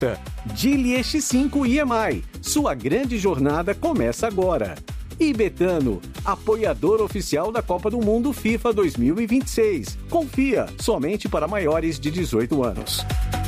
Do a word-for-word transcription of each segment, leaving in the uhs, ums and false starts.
Geely X cinco I M I. Sua grande jornada começa agora. E Betano, apoiador oficial da Copa do Mundo FIFA dois mil e vinte e seis. Confia, somente para maiores de dezoito anos.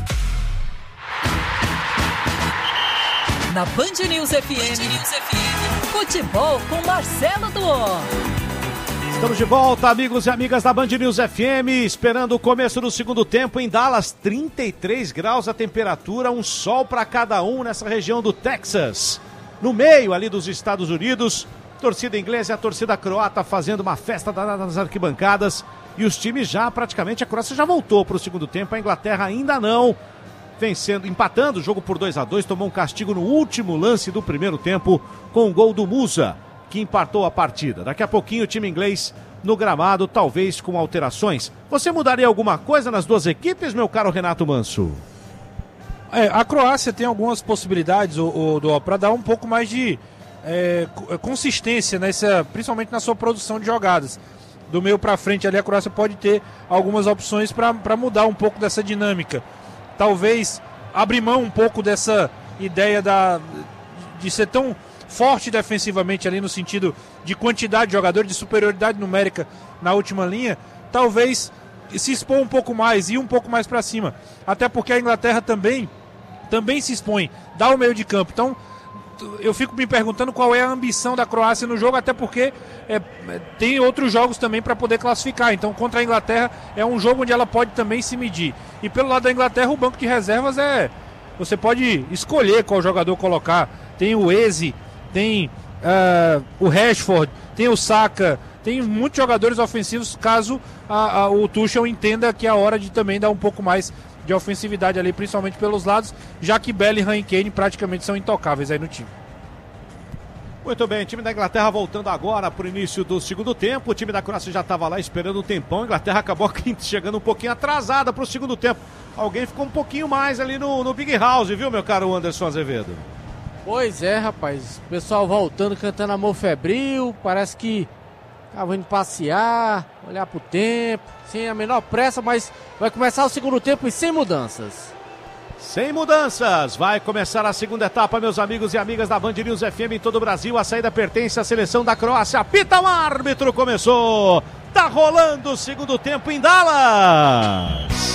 Na Band News F M, Band News F M, futebol com Marcelo Duó. Estamos de volta, amigos e amigas da Band News F M, esperando o começo do segundo tempo em Dallas, trinta e três graus a temperatura, um sol para cada um nessa região do Texas. No meio ali dos Estados Unidos, torcida inglesa e a torcida croata fazendo uma festa danada nas arquibancadas e os times já praticamente, a Croácia já voltou para o segundo tempo, a Inglaterra ainda não, vencendo, empatando o jogo por dois a dois, tomou um castigo no último lance do primeiro tempo com o gol do Musa, que empatou a partida. Daqui a pouquinho o time inglês no gramado, talvez com alterações. Você mudaria alguma coisa nas duas equipes, meu caro Renato Manso? É, a Croácia tem algumas possibilidades para dar um pouco mais de é, consistência, nessa, principalmente na sua produção de jogadas. Do meio para frente ali a Croácia pode ter algumas opções para mudar um pouco dessa dinâmica. Talvez abrir mão um pouco dessa ideia da, de ser tão forte defensivamente ali no sentido de quantidade de jogadores, de superioridade numérica na última linha, talvez se expor um pouco mais, ir um pouco mais para cima, até porque a Inglaterra também, também se expõe, dá o meio de campo, então eu fico me perguntando qual é a ambição da Croácia no jogo, até porque é, tem outros jogos também para poder classificar, então contra a Inglaterra é um jogo onde ela pode também se medir, e pelo lado da Inglaterra o banco de reservas é, você pode escolher qual jogador colocar, tem o Eze, tem uh, o Rashford, tem o Saka, tem muitos jogadores ofensivos, caso a, a, o Tuchel entenda que é a hora de também dar um pouco mais de ofensividade ali, principalmente pelos lados, já que Bellingham e Kane praticamente são intocáveis aí no time. Muito bem, time da Inglaterra voltando agora para o início do segundo tempo, o time da Croácia já estava lá esperando um tempão, a Inglaterra acabou chegando um pouquinho atrasada para o segundo tempo, alguém ficou um pouquinho mais ali no, no Big House, viu, meu caro Anderson Azevedo? Pois é, rapaz, o pessoal voltando, cantando Amor Febril, parece que estavam indo passear, olhar pro tempo, sem a menor pressa, mas vai começar o segundo tempo e sem mudanças. Sem mudanças, vai começar a segunda etapa, meus amigos e amigas da Band News F M em todo o Brasil, a saída pertence à seleção da Croácia, apita o árbitro, começou, tá rolando o segundo tempo em Dallas.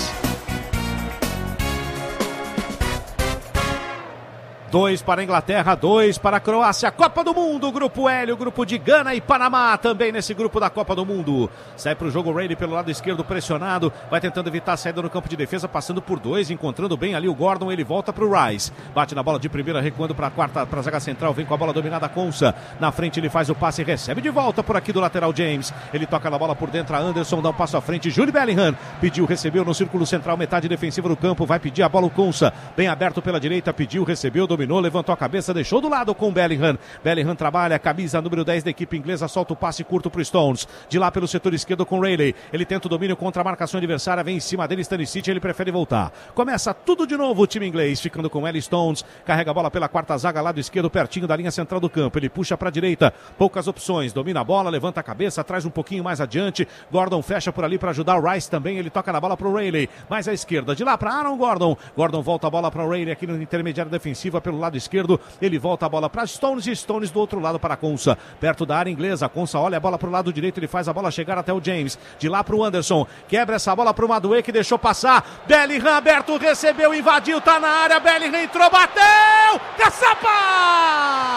Dois para a Inglaterra, dois para a Croácia. Copa do Mundo, Grupo L, o grupo de Gana e Panamá, também nesse grupo da Copa do Mundo. Sai para o jogo Rayleigh pelo lado esquerdo, pressionado. Vai tentando evitar a saída no campo de defesa, passando por dois, encontrando bem ali o Gordon. Ele volta para o Rice. Bate na bola de primeira, recuando para a quarta, para a zaga central. Vem com a bola dominada, Konsa. Na frente ele faz o passe e recebe de volta por aqui do lateral James. Ele toca na bola por dentro, a Anderson dá um passo à frente. Jude Bellingham pediu, recebeu no círculo central, metade defensiva do campo. Vai pedir a bola o Konsa. Bem aberto pela direita, pediu, recebeu, dominou. Dominou, levantou a cabeça, deixou do lado com o Bellingham. Bellingham trabalha, camisa número dez da equipe inglesa, solta o passe curto para o Stones. De lá pelo setor esquerdo com Rayleigh. Ele tenta o domínio contra a marcação adversária, vem em cima dele, Stanisic, ele prefere voltar. Começa tudo de novo o time inglês, ficando com L. Stones. Carrega a bola pela quarta zaga, lado esquerdo, pertinho da linha central do campo. Ele puxa para a direita, poucas opções. Domina a bola, levanta a cabeça, traz um pouquinho mais adiante. Gordon fecha por ali para ajudar o Rice também. Ele toca na bola para o Rayleigh. Mais à esquerda, de lá para Aaron Gordon. Gordon volta a bola para o Rayleigh aqui no intermediário defensiva pelo lado esquerdo. Ele volta a bola para Stones e Stones do outro lado para Konsa. Perto da área inglesa. Konsa olha a bola para o lado direito. Ele faz a bola chegar até o James. De lá para o Anderson. Quebra essa bola para o Madueke que deixou passar. Bellingham aberto, recebeu, invadiu, tá na área. Bellingham entrou, bateu! Caçapa!